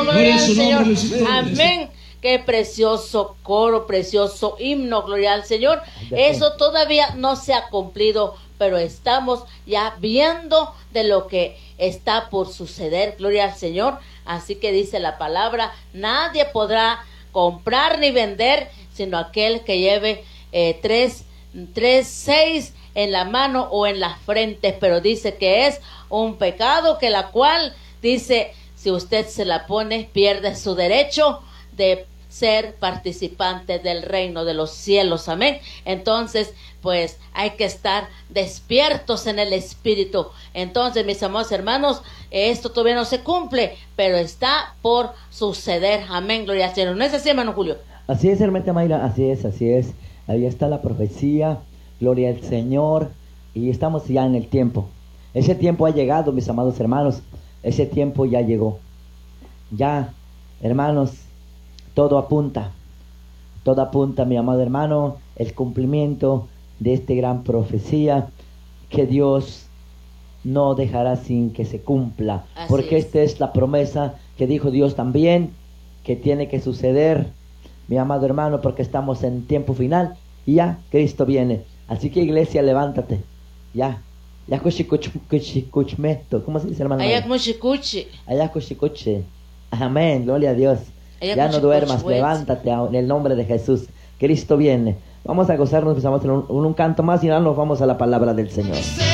gloria al Señor. Amén. Qué precioso coro, precioso himno, gloria al Señor. Eso todavía no se ha cumplido, pero estamos ya viendo de lo que está por suceder, gloria al Señor. Así que dice la palabra, nadie podrá comprar ni vender, sino aquel que lleve 6 en la mano o en la frente, pero dice que es un pecado, que la cual dice, si usted se la pone, pierde su derecho de ser participante del reino de los cielos, amén. Entonces, pues hay que estar despiertos en el espíritu. Entonces, mis amados hermanos, esto todavía no se cumple, pero está por suceder, amén, gloria al Señor. ¿No es así, hermano Julio? Así es, hermana Mayra, así es. Ahí está la profecía, gloria al Señor, y estamos ya en el tiempo. Ese tiempo ha llegado, mis amados hermanos, ese tiempo ya llegó. Ya, hermanos, todo apunta, mi amado hermano, el cumplimiento de esta gran profecía que Dios no dejará sin que se cumpla. Así porque es. Esta es la promesa que dijo Dios también, que tiene que suceder, mi amado hermano, porque estamos en tiempo final y ya Cristo viene. Así que, iglesia, levántate, ya kuchmeto, ¿cómo se dice, hermano? Ayacuchicuche. Amén, gloria a Dios. Ya no duermas, levántate en el nombre de Jesús. Cristo viene. Vamos a gozarnos, empezamos en un canto más y ahora nos vamos a la palabra del Señor.